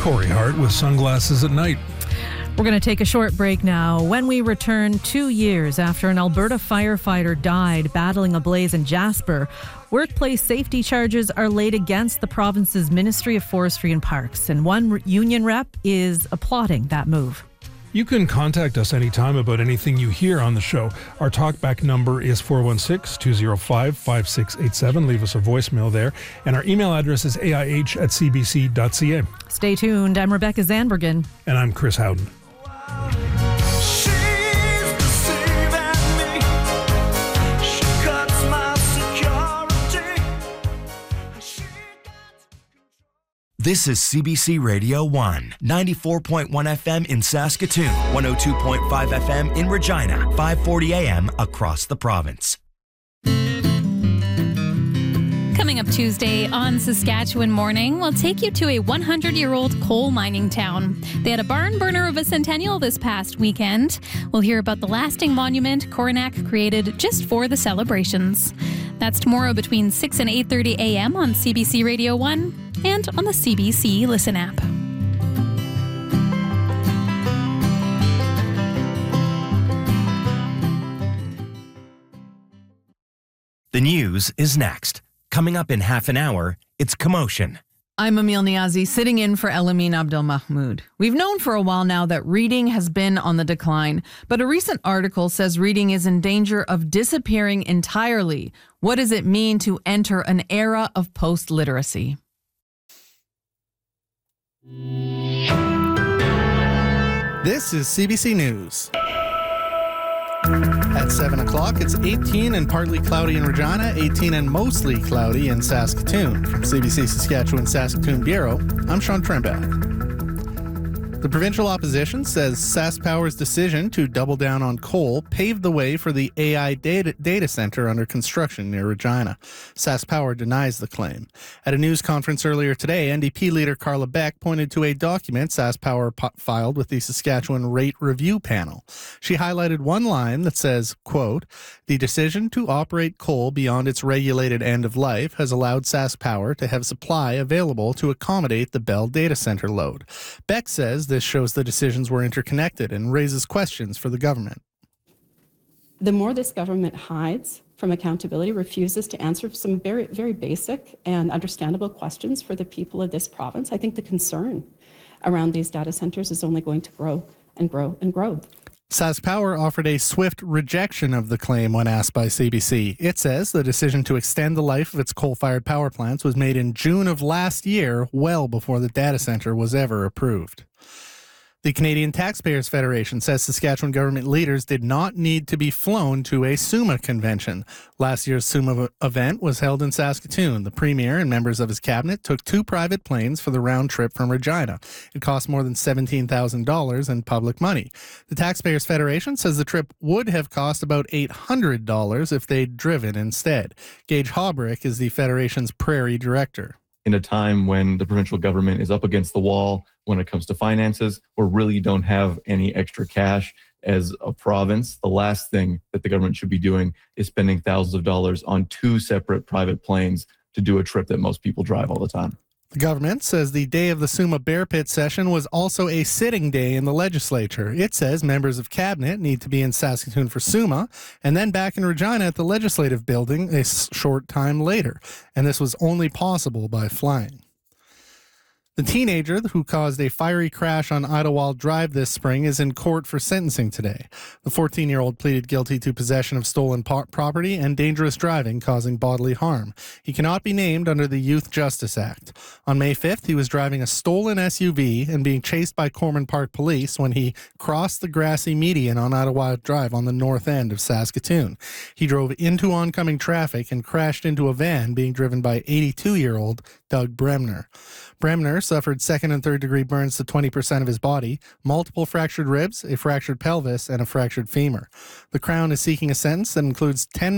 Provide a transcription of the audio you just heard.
Corey Hart with Sunglasses at Night. We're going to take a short break now. When we return, 2 years after an Alberta firefighter died battling a blaze in Jasper, workplace safety charges are laid against the province's Ministry of Forestry and Parks, and one union rep is applauding that move. You can contact us anytime about anything you hear on the show. Our talkback number is 416-205-5687. Leave us a voicemail there. And our email address is aih@cbc.ca. Stay tuned. I'm Rebecca Zandbergen. And I'm Chris Howden. This is CBC Radio 1, 94.1 FM in Saskatoon, 102.5 FM in Regina, 540 AM across the province. Coming up Tuesday on Saskatchewan Morning, we'll take you to a 100-year-old coal mining town. They had a barn burner of a centennial this past weekend. We'll hear about the lasting monument Coronach created just for the celebrations. That's tomorrow between 6 and 8:30 a.m. on CBC Radio 1 and on the CBC Listen app. The news is next. Coming up in half an hour, it's Commotion. I'm Emil Niazi, sitting in for Elamin Abdelmahmoud. We've known for a while now that reading has been on the decline, but a recent article says reading is in danger of disappearing entirely. What does it mean to enter an era of post-literacy? This is CBC News. At 7 o'clock, it's 18 and partly cloudy in Regina, 18 and mostly cloudy in Saskatoon. From CBC Saskatchewan Saskatoon Bureau, I'm Sean Trembach. The provincial opposition says SaskPower's decision to double down on coal paved the way for the AI data center under construction near Regina. SaskPower denies the claim. At a news conference earlier today, NDP leader Carla Beck pointed to a document SaskPower filed with the Saskatchewan Rate Review Panel. She highlighted one line that says, quote, "The decision to operate coal beyond its regulated end of life has allowed SaskPower to have supply available to accommodate the Bell data center load." Beck says this shows the decisions were interconnected and raises questions for the government. The more this government hides from accountability, refuses to answer some very, very basic and understandable questions for the people of this province, I think the concern around these data centers is only going to grow and grow and grow. SaskPower offered a swift rejection of the claim when asked by CBC. It says the decision to extend the life of its coal-fired power plants was made in June of last year, well before the data center was ever approved. The Canadian Taxpayers Federation says Saskatchewan government leaders did not need to be flown to a SUMA convention. Last year's SUMA event was held in Saskatoon. The Premier and members of his cabinet took 2 private planes for the round trip from Regina. It cost more than $17,000 in public money. The Taxpayers Federation says the trip would have cost about $800 if they'd driven instead. Gage Haubrich is the Federation's Prairie Director. In a time when the provincial government is up against the wall when it comes to finances, or really don't have any extra cash as a province, the last thing that the government should be doing is spending thousands of dollars on 2 separate private planes to do a trip that most people drive all the time. The government says the day of the SUMA Bear Pit session was also a sitting day in the legislature. It says members of cabinet need to be in Saskatoon for SUMA and then back in Regina at the legislative building a short time later. And this was only possible by flying. The teenager who caused a fiery crash on Idlewild Drive this spring is in court for sentencing today. The 14-year-old pleaded guilty to possession of stolen property and dangerous driving causing bodily harm. He cannot be named under the Youth Justice Act. On May 5th, he was driving a stolen SUV and being chased by Corman Park police when he crossed the grassy median on Idlewild Drive on the north end of Saskatoon. He drove into oncoming traffic and crashed into a van being driven by 82-year-old Doug Bremner. Bremner suffered 2nd and 3rd degree burns to 20% of his body, multiple fractured ribs, a fractured pelvis, and a fractured femur. The Crown is seeking a sentence that includes 10